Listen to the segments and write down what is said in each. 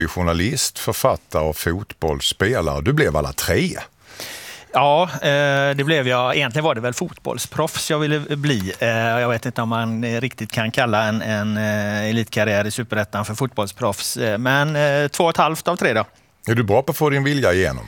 Journalist, författare och fotbollsspelare. Du blev alla tre. Ja, det blev jag. Egentligen var det väl fotbollsproffs jag ville bli. Jag vet inte om man riktigt kan kalla en elitkarriär i Superettan för fotbollsproffs. Men 2,5 av 3 då. Är du bra på att få din vilja igenom?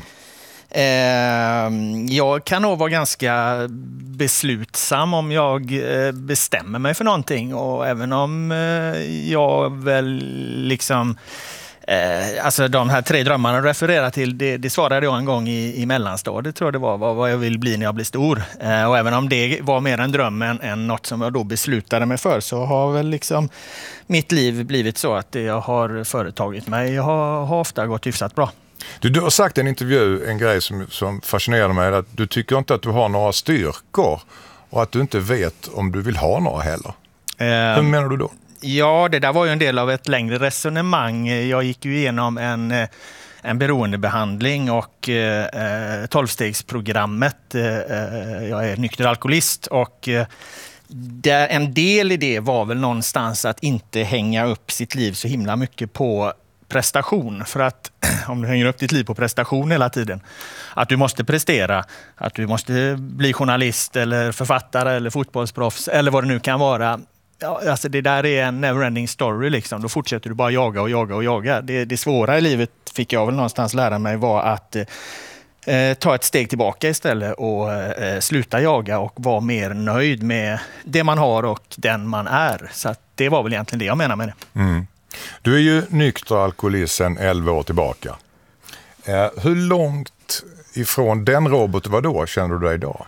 Jag kan nog vara ganska beslutsam om jag bestämmer mig för någonting. Och även om jag väl liksom... alltså de här 3 drömmarna du refererar till, det svarade jag en gång i mellanstadiet, tror jag det var, vad jag vill bli när jag blir stor. Och även om det var mer en dröm än något som jag då beslutade mig för, så har väl liksom mitt liv blivit så att det jag har företagit mig har ofta gått hyfsat bra. Du har sagt i en intervju en grej som fascinerade mig, att du tycker inte att du har några styrkor och att du inte vet om du vill ha några heller. Hur menar du då? Ja, det där var ju en del av ett längre resonemang. Jag gick ju igenom en beroendebehandling och 12-stegsprogrammet. Jag är nykter alkoholist och en del i det var väl någonstans att inte hänga upp sitt liv så himla mycket på prestation. För att om du hänger upp ditt liv på prestation hela tiden, att du måste prestera, att du måste bli journalist eller författare eller fotbollsproffs eller vad det nu kan vara. Ja, alltså det där är en never-ending story liksom. Då fortsätter du bara jaga. Det svåra i livet, fick jag väl någonstans lära mig, var att ta ett steg tillbaka istället och sluta jaga och vara mer nöjd med det man har och den man är. Så att det var väl egentligen det jag menar med det. Mm. Du är ju nykter alkoholist sedan 11 år tillbaka. Hur långt ifrån den Robert var då känner du dig idag?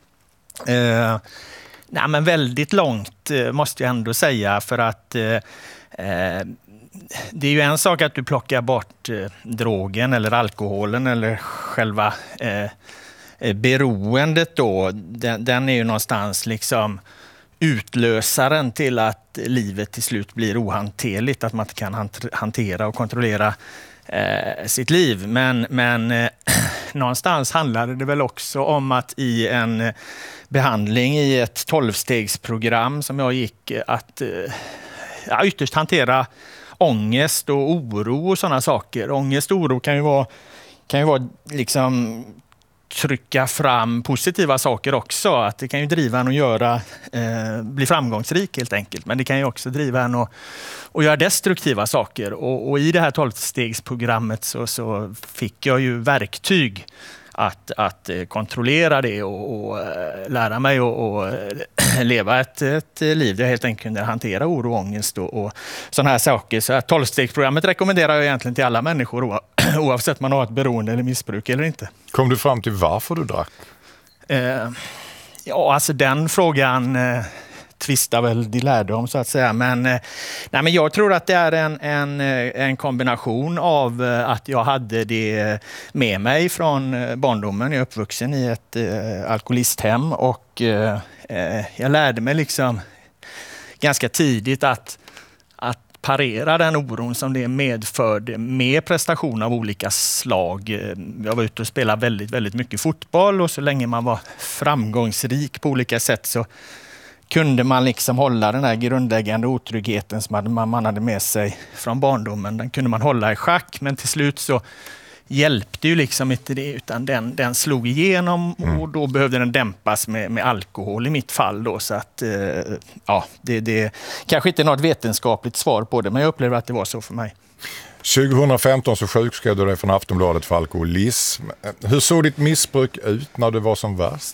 Nej, men väldigt långt måste jag ändå säga, för att det är ju en sak att du plockar bort drogen eller alkoholen eller själva beroendet då. Den är ju någonstans liksom utlösaren till att livet till slut blir ohanterligt, att man inte kan hantera och kontrollera sitt liv. Men någonstans handlade det väl också om att i en behandling i ett 12-stegsprogram som jag gick, att ytterst hantera ångest och oro och sådana saker. Ångest och oro kan ju vara liksom trycka fram positiva saker också. Att det kan ju driva en att bli framgångsrik helt enkelt. Men det kan ju också driva en att göra destruktiva saker. Och i det här 12-stegsprogrammet så fick jag ju verktyg att kontrollera det och lära mig och leva ett liv där jag helt enkelt kunde hantera oro, ångest och sådana här saker. Så 12-stegsprogrammet rekommenderar jag egentligen till alla människor oavsett man har ett beroende eller missbruk eller inte. Kom du fram till varför du drack? Ja, alltså den frågan tvistar väl de lärde om så att säga. Men jag tror att det är en kombination av att jag hade det med mig från barndomen. Jag är uppvuxen i ett alkoholisthem och jag lärde mig liksom ganska tidigt att parera den oron som det medförde med prestation av olika slag. Jag var ute och spelade väldigt, väldigt mycket fotboll och så länge man var framgångsrik på olika sätt så kunde man liksom hålla den här grundläggande otryggheten som man hade med sig från barndomen. Den kunde man hålla i schack, men till slut så hjälpte ju liksom inte det, utan den slog igenom och då behövde den dämpas med alkohol i mitt fall då. Så att det kanske inte är något vetenskapligt svar på det, men jag upplever att det var så för mig. 2015 så sjukskrev du dig från Aftonbladet för alkoholism. Hur såg ditt missbruk ut när du var som värst?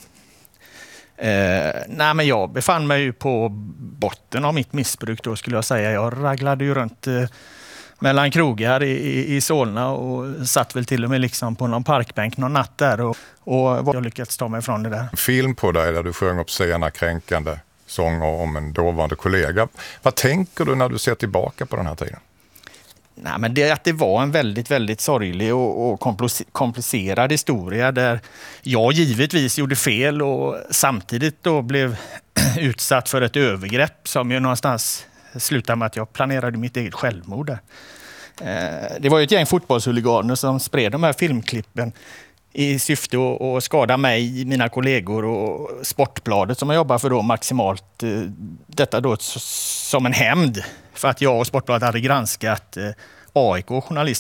Men jag befann mig ju på botten av mitt missbruk då, skulle jag säga. Jag raglade ju runt mellan krogar i Solna och satt väl till och med liksom på någon parkbänk någon natt där och jag lyckats ta mig från det där. Film på dig där du sjöng upp sena kränkande sånger om en dåvarande kollega. Vad tänker du när du ser tillbaka på den här tiden? Nej, men det var en väldigt, väldigt sorglig och komplicerad historia där jag givetvis gjorde fel och samtidigt då blev utsatt för ett övergrepp som ju någonstans slutade med att jag planerade mitt eget självmord där. Det var ju ett gäng fotbollshuliganer som spred de här filmklippen i syfte att skada mig, mina kollegor och Sportbladet som jag jobbar för då maximalt. Detta då som en hämnd för att jag och Sportbladet hade granskat AIK-journalisten